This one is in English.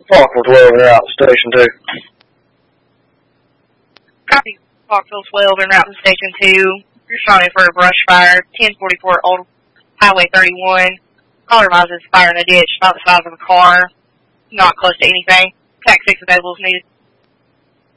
Parkville 12 and route to Station 2. Copy. Parkville 12 and route to Station 2. Responding for a brush fire. 1044 Old Highway 31. Caller advises fire in a ditch, not the size of a car. Not close to anything. TAC 6 available is needed.